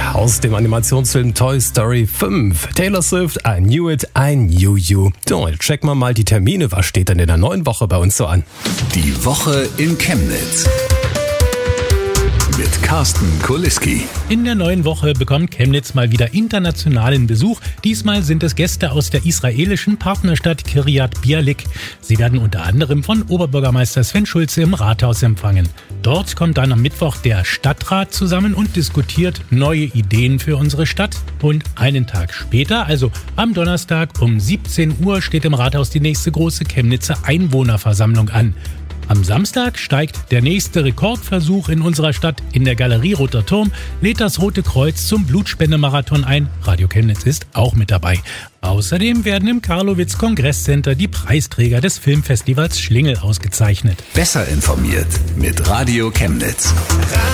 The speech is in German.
aus dem Animationsfilm Toy Story 5. Taylor Swift, I Knew It, I Knew You. So, jetzt checken wir mal die Termine. Was steht denn in der neuen Woche bei uns so an? Die Woche in Chemnitz. Mit Carsten Koliski. In der neuen Woche bekommt Chemnitz mal wieder internationalen Besuch. Diesmal sind es Gäste aus der israelischen Partnerstadt Kiryat Bialik. Sie werden unter anderem von Oberbürgermeister Sven Schulze im Rathaus empfangen. Dort kommt dann am Mittwoch der Stadtrat zusammen und diskutiert neue Ideen für unsere Stadt. Und einen Tag später, also am Donnerstag um 17 Uhr, steht im Rathaus die nächste große Chemnitzer Einwohnerversammlung an. Am Samstag steigt der nächste Rekordversuch in unserer Stadt. In der Galerie Roter Turm lädt das Rote Kreuz zum Blutspendemarathon ein. Radio Chemnitz ist auch mit dabei. Außerdem werden im Karlowitz Kongresscenter die Preisträger des Filmfestivals Schlingel ausgezeichnet. Besser informiert mit Radio Chemnitz.